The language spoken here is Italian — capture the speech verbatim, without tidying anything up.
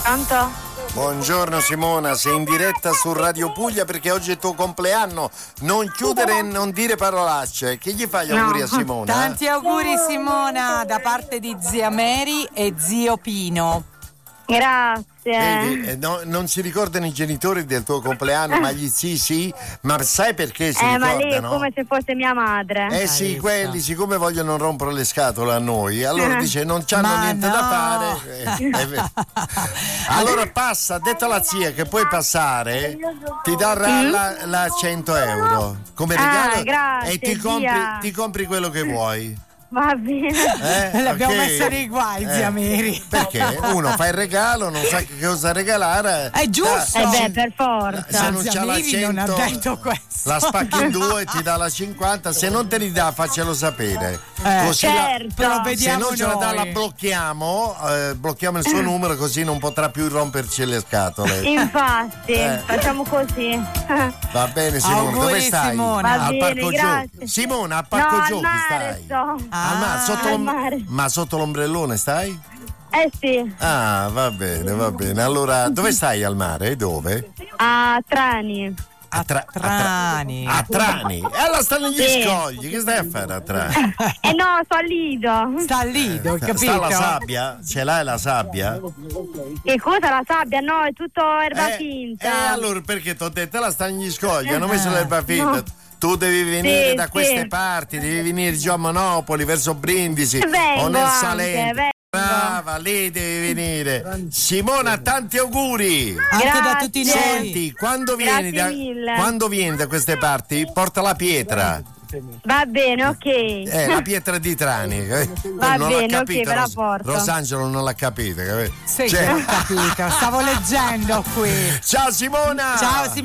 Pronto? Buongiorno Simona, sei in diretta su Radio Puglia perché oggi è il tuo compleanno. Non chiudere e non dire parolacce. Che gli fai gli auguri a Simona? Tanti auguri Simona da parte di zia Mary e zio Pino. Grazie. Vedi, eh, no, non si ricordano i genitori del tuo compleanno, ma gli zii sì, ma sai perché si eh, ricordano? ma lei è come se fosse mia madre. Eh sì, quelli siccome vogliono rompere le scatole a noi, allora dice non c'hanno Ma niente no. da fare. Eh, eh, beh. Allora passa, detto alla zia che puoi passare, ti darà Mm? la, la cento euro come Ah, regalo grazie, e ti compri, zia. ti compri quello che vuoi. Va bene. Eh, L'abbiamo ok. messa nei guai, Eh, zia Mary. Perché uno fa il regalo, non sa che cosa regalare. È giusto. Eh beh, per forza. Se non Zia c'ha la Mary non ha cento, detto questo. la spacchi in due e ti dà la cinquanta. Se non te li dà, faccelo sapere. Eh, Così la- certo. Però se vediamo non ce la dà, noi. la blocchiamo. eh, blocchiamo il suo numero, così non potrà più romperci le scatole. Infatti, Eh. facciamo così. Va bene, Simona. Auguri, Dove stai? Simona. Va Al bene, parco grazie. giochi. Simona, al parco No, al giochi mare stai. sto. Al mare, sotto al l'om- mare. ma sotto l'ombrellone stai? Eh sì, Ah, va bene, va bene. Allora, dove stai al mare? Dove? a Trani. A, Tra- Trani. A, Tra- a Trani. E allora sta negli Sì. scogli. Che stai a fare a Trani? Eh no, sto al Lido. Sta al Lido, hai capito? Sta la sabbia? Ce l'hai la sabbia? Che cosa la sabbia? No, è tutto erba Eh, finta. eh, allora perché ti ho detto la sta negli scogli? Hanno messo l'erba finta. No. Tu devi venire Sì, da sì. queste parti, devi venire giù a Monopoli, verso Brindisi Vengo o nel anche, Salento. vengo. Brava, lì devi venire. Simona, tanti auguri. Anche da Grazie. tutti noi. Senti, quando vieni, Grazie da, mille. quando vieni da queste parti, porta la pietra. Va bene, ok. Eh, la pietra di Trani. eh. Va non bene, l'ha ok, capito, ve la Ros- porto. Rosangelo non l'ha capito. capito? Sì, Cioè- ho capito. Stavo leggendo qui. Ciao Simona! Ciao Simona.